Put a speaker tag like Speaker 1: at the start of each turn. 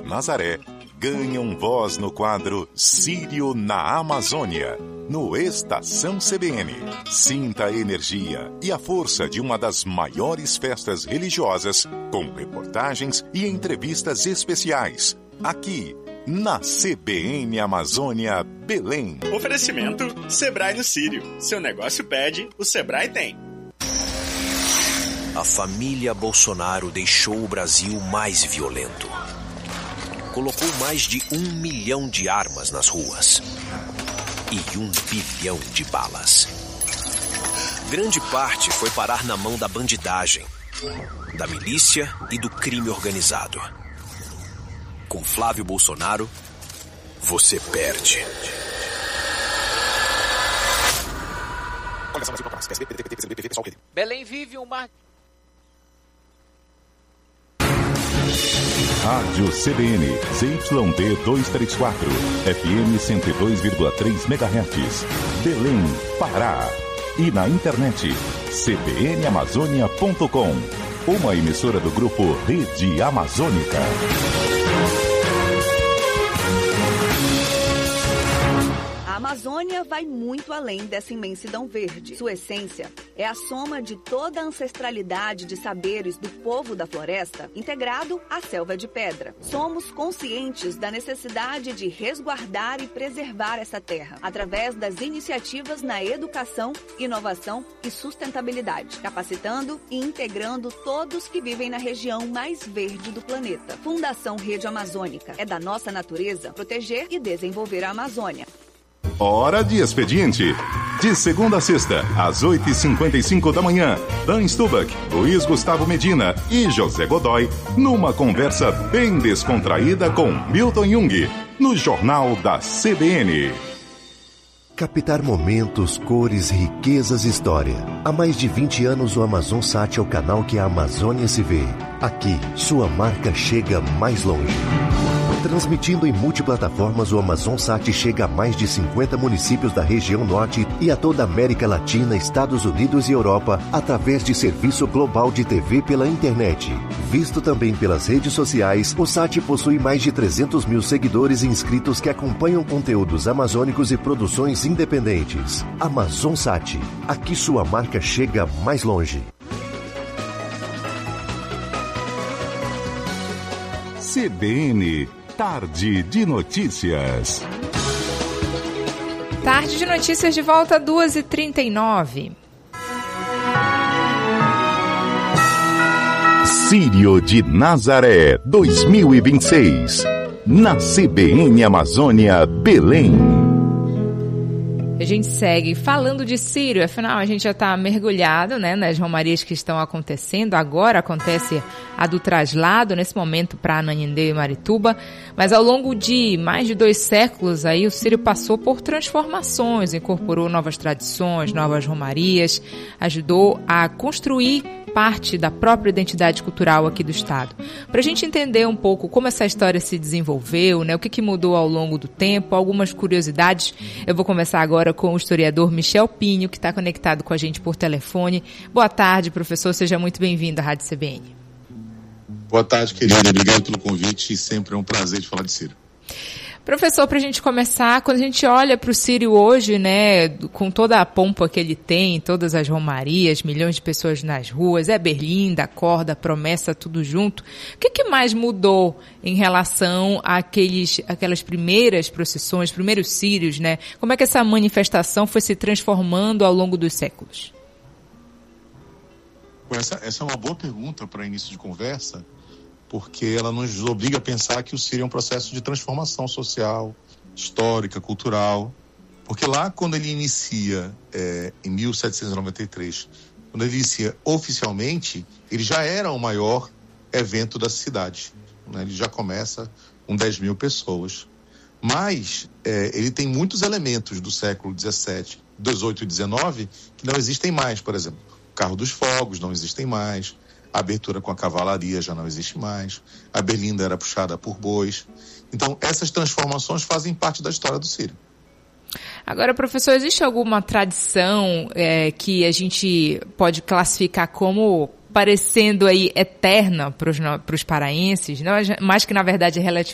Speaker 1: Nazaré ganham voz no quadro Sírio na Amazônia, no Estação CBN. Sinta a energia e a força de uma das maiores festas religiosas, com reportagens e entrevistas especiais, aqui na CBN Amazônia Belém.
Speaker 2: Oferecimento Sebrae no Sírio. Seu negócio pede, o Sebrae tem.
Speaker 3: A família Bolsonaro deixou o Brasil mais violento. Colocou mais de 1 milhão de armas nas ruas e 1 bilhão de balas. Grande parte foi parar na mão da bandidagem, da milícia e do crime organizado. Com Flávio Bolsonaro, você perde.
Speaker 4: Belém vive uma...
Speaker 1: Rádio CBN, CYT 234, FM 102,3 MHz, Belém, Pará. E na internet, cbnamazônia.com, uma emissora do grupo Rede Amazônica.
Speaker 5: A Amazônia vai muito além dessa imensidão verde. Sua essência é a soma de toda a ancestralidade de saberes do povo da floresta integrado à selva de pedra. Somos conscientes da necessidade de resguardar e preservar essa terra através das iniciativas na educação, inovação e sustentabilidade, capacitando e integrando todos que vivem na região mais verde do planeta. Fundação Rede Amazônica. É da nossa natureza proteger e desenvolver a Amazônia.
Speaker 1: Hora de expediente. De segunda a sexta, às 8h55 da manhã, Dan Stubach, Luiz Gustavo Medina e José Godoy, numa conversa bem descontraída com Milton Jung, no Jornal da CBN.
Speaker 6: Captar momentos, cores, riquezas e história. Há mais de 20 anos o AmazonSat é o canal que a Amazônia se vê. Aqui, sua marca chega mais longe. Transmitindo em multiplataformas, o AmazonSat chega a mais de 50 municípios da região norte e a toda a América Latina, Estados Unidos e Europa, através de serviço global de TV pela internet. Visto também pelas redes sociais, o SAT possui mais de 300 mil seguidores e inscritos que acompanham conteúdos amazônicos e produções independentes. AmazonSat. Aqui sua marca chega mais longe.
Speaker 1: CBN Tarde de Notícias.
Speaker 7: Tarde de Notícias de volta às 2h39.
Speaker 1: Sírio de Nazaré 2026. Na CBN Amazônia Belém.
Speaker 7: A gente segue falando de Sírio, afinal a gente já está mergulhado, né, nas romarias que estão acontecendo. Agora acontece a do traslado, nesse momento para Ananindeua e Marituba, mas ao longo de mais de 2 séculos aí o Sírio passou por transformações, incorporou novas tradições, novas romarias, ajudou a construir parte da própria identidade cultural aqui do estado. Para a gente entender um pouco como essa história se desenvolveu, né, o que mudou ao longo do tempo, algumas curiosidades, eu vou começar agora com o historiador Michel Pinho, que está conectado com a gente por telefone. Boa tarde, professor, seja muito bem-vindo à Rádio CBN.
Speaker 8: Boa tarde, querida, obrigado pelo convite e sempre é um prazer de falar de Sírio.
Speaker 7: Professor, para a gente começar, quando a gente olha para o Sírio hoje, né, com toda a pompa que ele tem, todas as romarias, milhões de pessoas nas ruas, é Berlinda, Corda, Promessa, tudo junto, o que mais mudou em relação àquelas primeiras procissões, primeiros sírios, né? Como é que essa manifestação foi se transformando ao longo dos séculos?
Speaker 8: Essa é uma boa pergunta para início de conversa, porque ela nos obriga a pensar que o Sírio é um processo de transformação social, histórica, cultural. Porque lá, quando ele inicia, em 1793, quando ele inicia oficialmente, ele já era o maior evento da cidade, né? Ele já começa com 10 mil pessoas. Mas ele tem muitos elementos do século XVII, XVIII e XIX que não existem mais, por exemplo. O Carro dos Fogos não existem mais. A abertura com a cavalaria já não existe mais. A berlinda era puxada por bois. Então, essas transformações fazem parte da história do Sírio.
Speaker 7: Agora, professor, existe alguma tradição que a gente pode classificar como parecendo aí eterna para os paraenses, não? Mas que, na verdade, é